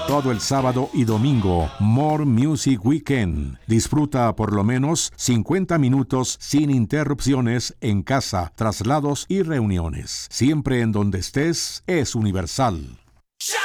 Todo el sábado y domingo, More Music Weekend. Disfruta por lo menos 50 minutos sin interrupciones en casa, traslados y reuniones. Siempre en donde estés, es Universal.